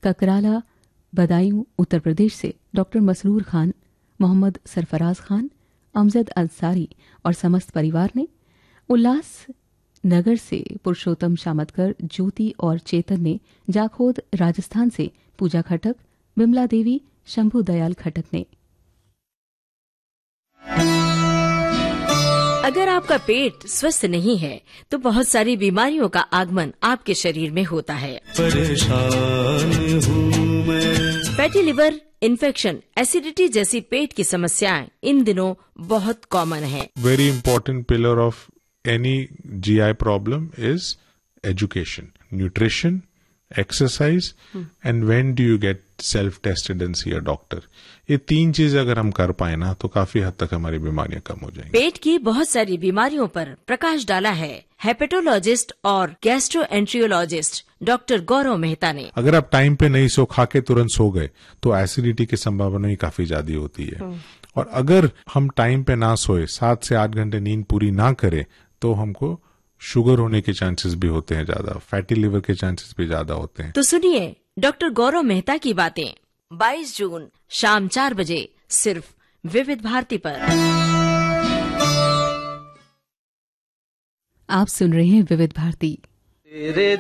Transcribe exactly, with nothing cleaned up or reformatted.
ककराला बदायूं उत्तर प्रदेश से डॉक्टर मसरूर खान, मोहम्मद सरफराज खान, अमजद अंसारी और समस्त परिवार ने, उल्लास नगर से पुरुषोत्तम शामतकर, ज्योति और चेतन ने, जाखोद राजस्थान से पूजा खटक, बिमला देवी, शंभू दयाल खटक ने। अगर आपका पेट स्वस्थ नहीं है तो बहुत सारी बीमारियों का आगमन आपके शरीर में होता है। परेशान हूँ मैं। फैटी लिवर, इन्फेक्शन, एसिडिटी जैसी पेट की समस्याएं इन दिनों बहुत कॉमन है। Very important pillar of any G I problem is education, nutrition, exercise, hmm. and when do you get self-tested and see a doctor. ये तीन चीज अगर हम कर पाए ना तो काफी हद तक हमारी बीमारियां कम हो जाएंगी। पेट की बहुत सारी बीमारियों पर प्रकाश डाला है हेपेटोलॉजिस्ट और गैस्ट्रोएंट्रियोलॉजिस्ट डॉक्टर गौरव मेहता ने। अगर आप टाइम पे नहीं सो, खा के तुरंत सो गए तो एसिडिटी की संभावना ही काफी ज्यादा होती है। hmm. और अगर हम टाइम पे ना सोए, सात से आठ घंटे नींद पूरी ना करें तो हमको शुगर होने के चांसेस भी होते हैं ज्यादा, फैटी लिवर के चांसेस भी ज्यादा होते हैं। तो सुनिए डॉक्टर गौरव मेहता की बातें बाईस जून शाम चार बजे सिर्फ विविध भारती पर। आप सुन रहे हैं विविध भारती।